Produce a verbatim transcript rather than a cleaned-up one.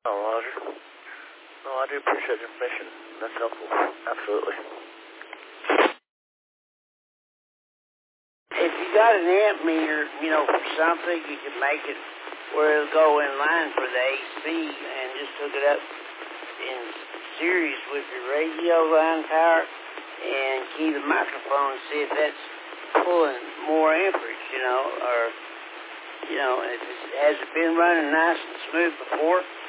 Oh, Roger. No, I do appreciate the information. That's helpful. Absolutely. If you got an amp meter, you know, for something, you can make it where it'll go in line for the A C and just hook it up in series with your radio line power and key the microphone and see if that's pulling more amperage, you know, or, you know, if it, has it been running nice and smooth before?